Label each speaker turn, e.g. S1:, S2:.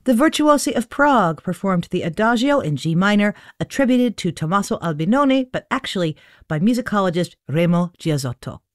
S1: The Virtuosi of Prague performed the Adagio in G minor, attributed to Tommaso Albinoni, but actually by musicologist Remo Giazzotto.